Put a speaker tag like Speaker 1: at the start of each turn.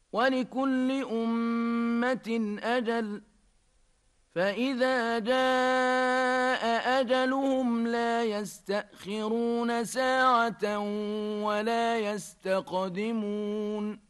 Speaker 1: ولكل أمة أجل، فإذا جاء أجلهم لا يستأخرون ساعة ولا يستقدمون.